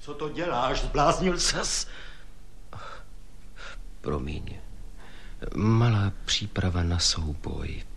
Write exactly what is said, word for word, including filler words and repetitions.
Co to děláš? Zbláznil ses? Promiň. Malá příprava na souboj.